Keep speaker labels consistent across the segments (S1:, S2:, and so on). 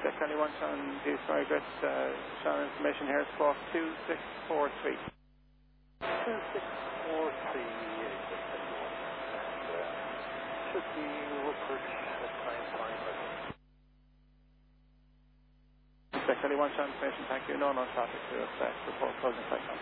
S1: Kelly 1, Shannon, please, very good. Shannon information here, squawk 2643.
S2: 2643, and should be Woodford at 9 time.
S1: Kelly 1, Shannon information, thank you. No traffic to effect. Report closing flight time.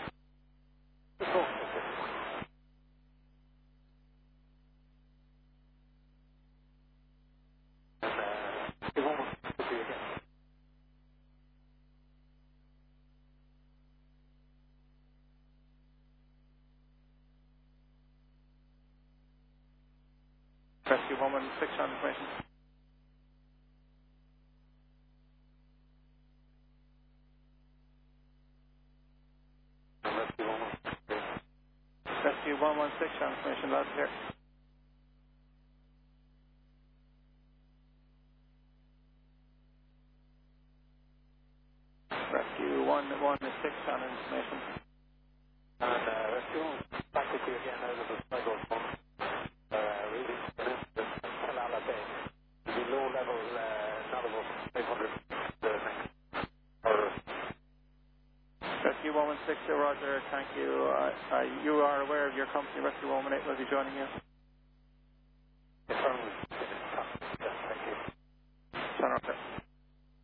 S1: Rescue 116 on information. Rescue 116 on information, lads here. Rescue 116 on information.
S2: And Rescue 1, back with you again out of the cycle phone. Reading Kalala Bay. Low level, not above 500
S1: Rescue 116, Roger, thank you. You are aware of your company, Rescue 118, will be joining you?
S2: Thank you.
S1: Turn off.